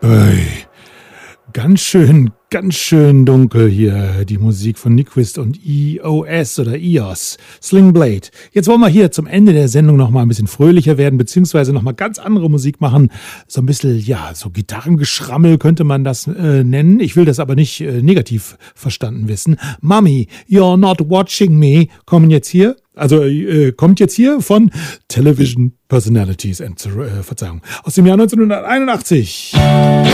Ui, ganz schön dunkel hier, die Musik von Nyquist und EOS oder EOS, Sling Blade. Jetzt wollen wir hier zum Ende der Sendung nochmal ein bisschen fröhlicher werden, beziehungsweise nochmal ganz andere Musik machen. So ein bisschen, ja, so Gitarrengeschrammel könnte man das nennen. Ich will das aber nicht negativ verstanden wissen. Mommy, You're Not Watching Me kommt jetzt hier von Television Personalities, Verzeihung, aus dem Jahr 1981.